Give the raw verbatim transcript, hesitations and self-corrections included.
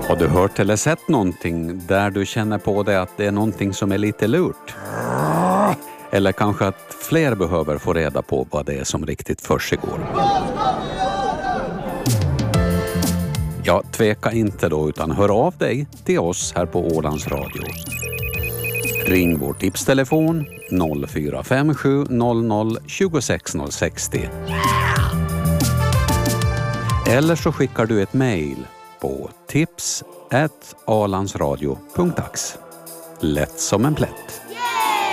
Har du hört eller sett någonting där du känner på dig att det är någonting som är lite lurt? Eller kanske att fler behöver få reda på vad det är som riktigt försiggår? Ja, tveka inte då utan hör av dig till oss här på Ålands Radio. Ring vår tipstelefon noll fyra fem sju noll noll två sex noll sex noll. Eller så skickar du ett mejl på tips at alandsradio punkt ax. Lätt som en plätt.